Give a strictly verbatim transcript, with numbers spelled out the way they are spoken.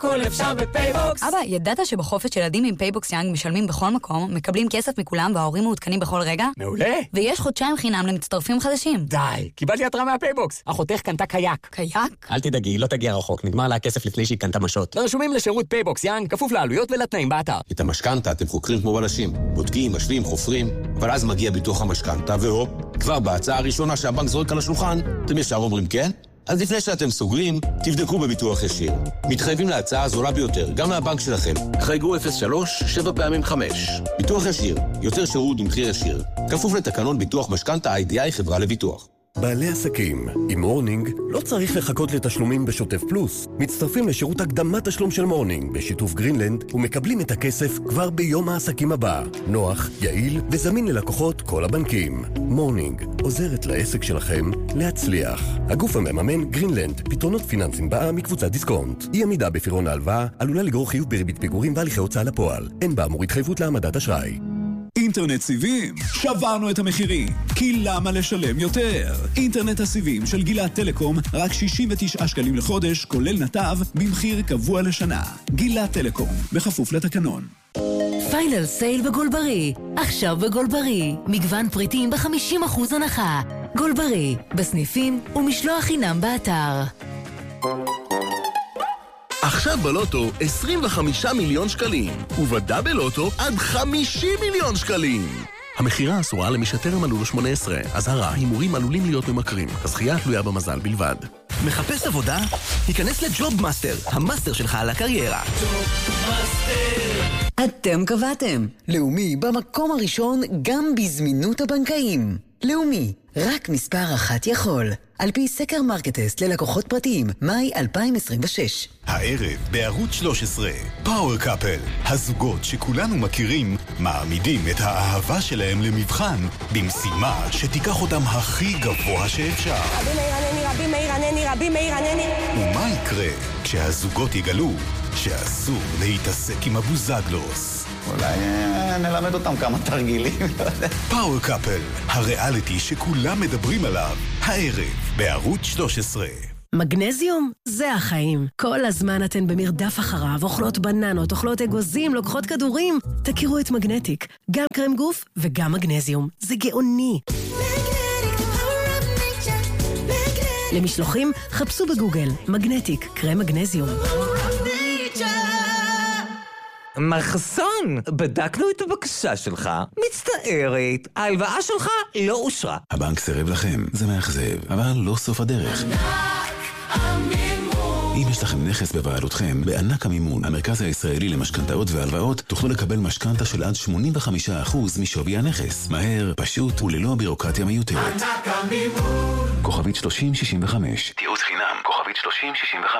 הכל אפשר בפייבוקס. אבא, ידעת שבחופש ילדים עם פייבוקס יאנג משלמים בכל מקום, מקבלים כסף מכולם וההורים מעודכנים בכל רגע? מעולה. ויש חודשיים חינם למצטרפים חדשים. די, קיבלתי התראה מהפייבוקס. אחותך קנתה קייק. קייק? אל תדאגי, לא תגיע רחוק. נגמר לה הכסף לפני שהיא קנתה משות. רשומים לשירות פייבוקס יאנג, כפוף לעלויות ולתנאים באתר. את המשכנתה אתם חוקרים כמו בלשים. בודקים, משווים, חופרים, אבל אז מגיע ביטוח המשכנתה, והופ, כבר בהצעה הראשונה שהבנק זורק על השולחן, אתם ישר אומרים כן? אז לפני שאתם סוגרים, תבדקו בביטוח ישיר. מתחייבים להצעה הזולה ביותר, גם מהבנק שלכם. חייגו אפס שלוש שבע פעמים חמש. ביטוח ישיר, יותר שירות במחיר ישיר. כפוף לתקנון ביטוח משכנתה איי די איי חברה לביטוח. בעלי עסקים, עם מורנינג לא צריך לחכות לתשלומים בשוטף פלוס. מצטרפים לשירות הקדמת תשלום של מורנינג בשיתוף גרינלנד ומקבלים את הכסף כבר ביום העסקים הבא. נוח, יעיל וזמין ללקוחות כל הבנקים. מורנינג עוזרת לעסק שלכם להצליח. הגוף המממן גרינלנד, פתרונות פיננסים באה מקבוצת דיסקונט. אי עמידה בפירעון ההלוואה עלולה לגרור חיוב בריבית פיגורים והליכי הוצאה לפועל. אין באמור התחייבות להעמדת אשראי. אינטרנט סיבים, שברנו את המחירים, כי למה לשלם יותר? אינטרנט הסיבים של גילת טלקום, רק שישים ותשעה שקלים לחודש, כולל נתב, במחיר קבוע לשנה. גילת טלקום, בכפוף לתקנון. פיינל סייל בגולברי, עכשיו בגולברי, מגוון פריטים ב-חמישים אחוז הנחה. גולברי, בסניפים ומשלוח חינם באתר. עכשיו בלוטו עשרים וחמישה מיליון שקלים, ובדאבל לוטו עד חמישים מיליון שקלים. המחירה אסורה למי שטרם מלאו לו שמונה עשרה. אזהרה, הימורים עלולים להיות ממכרים. הזכייה תלויה במזל בלבד. מחפש עבודה? היכנס לג'וב מאסטר, המאסטר שלך על הקריירה. ג'וב מאסטר. אתם קבעתם. לאומי במקום הראשון גם בזמינות הבנקאים. לאומי, רק מספר אחת יכול. על פי סקר מרקטסט ללקוחות פרטיים, מאי אלפיים עשרים ושש. הערב בערוץ שלוש עשרה, פאוור קאפל. הזוגות שכולנו מכירים מעמידים את האהבה שלהם למבחן במשימה שתיקח אותם הכי גבוה שאפשר. רבי מאיר ענני, רבי מאיר ענני, רבי מאיר ענני. ומה יקרה כשהזוגות יגלו שאסור להתעסק עם הבוזגלוס? אולי נלמד אותם כמה תרגילים. פאוור קאפל, הריאליטי שכולם מדברים עליו, הערב בערוץ שלוש עשרה. מגנזיום זה החיים. כל הזמן אתן במרדף אחריו, אוכלות בננות, אוכלות אגוזים, לוקחות כדורים. תכירו את מגנטיק, גם קרם גוף וגם מגנזיום. זה גאוני. למשלוחים חפשו בגוגל מגנטיק, קרם מגנזיום. מחסון, בדקנו את הבקשה שלך, מצטערת, ההלוואה שלך לא אושרה. הבנק סירב לכם, זה מאכזב, אבל לא סוף הדרך. אם יש לכם נכס בבעלותכם, בענק המימון, המרכז הישראלי למשכנתאות והלוואות, תוכלו לקבל משכנתה של עד שמונים וחמישה אחוז משווי הנכס. מהר, פשוט וללא בירוקרטיה מיותרת. ענק המימון. כוכבית שלושים שישים וחמש. תיעוץ חינם, כוכבית שלושים שישים וחמש.